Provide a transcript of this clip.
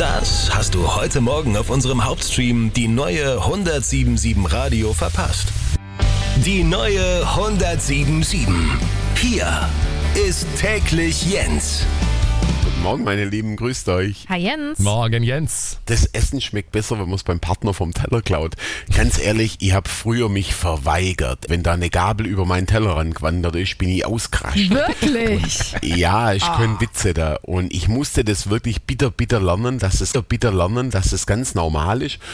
Das hast du heute Morgen auf unserem Hauptstream die neue 107.7 Radio verpasst. Die neue 107.7. Hier ist täglich Jens. Guten Morgen, meine Lieben, grüßt euch. Hi Jens. Morgen, Jens. Das Essen schmeckt besser, wenn man es beim Partner vom Teller klaut. Ganz ehrlich, ich habe früher mich verweigert. Wenn da eine Gabel über meinen Teller gewandert ist, bin ich ausgerascht. Wirklich? Ja, ich können Witze da. Und ich musste das wirklich bitter lernen, dass es ganz normal ist.